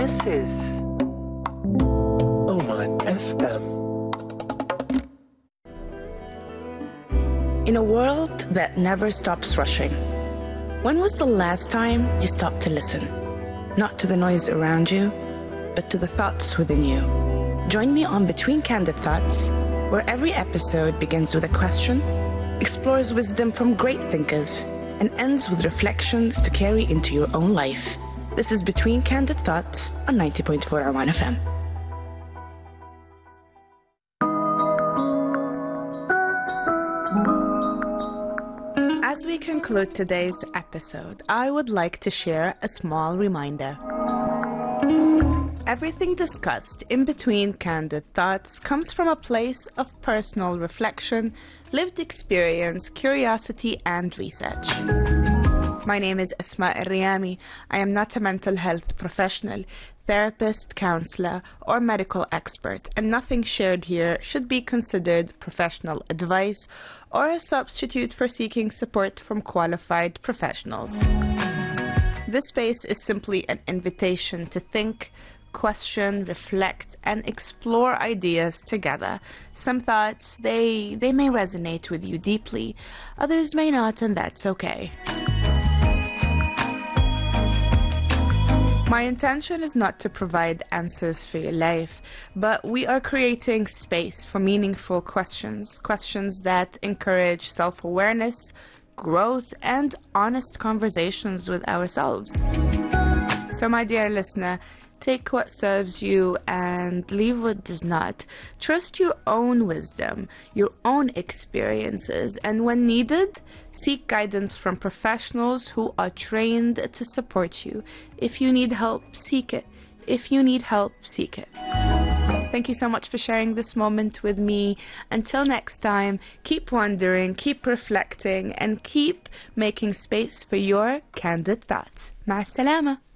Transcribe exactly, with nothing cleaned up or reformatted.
This is Oman F M. In a world that never stops rushing, when was the last time you stopped to listen? Not to the noise around you, but to the thoughts within you. Join me on Between Candid Thoughts, where every episode begins with a question, explores wisdom from great thinkers, and ends with reflections to carry into your own life. This is Between Candid Thoughts on ninety point four Oman F M. As we conclude today's episode, I would like to share a small reminder. Everything discussed in Between Candid Thoughts comes from a place of personal reflection, lived experience, curiosity, and research. My name is Asma Al-Riyami. I am not a mental health professional, therapist, counselor, or medical expert, and nothing shared here should be considered professional advice or a substitute for seeking support from qualified professionals. This space is simply an invitation to think, question, reflect, and explore ideas together. Some thoughts, they, they may resonate with you deeply, others may not, and that's okay. My intention is not to provide answers for your life, but we are creating space for meaningful questions, questions that encourage self-awareness, growth, and honest conversations with ourselves. So, my dear listener, take what serves you and leave what does not. Trust your own wisdom, your own experiences, and when needed, seek guidance from professionals who are trained to support you. If you need help, seek it. If you need help, seek it. Thank you so much for sharing this moment with me. Until next time, keep wondering, keep reflecting, and keep making space for your candid thoughts. مع السلامة.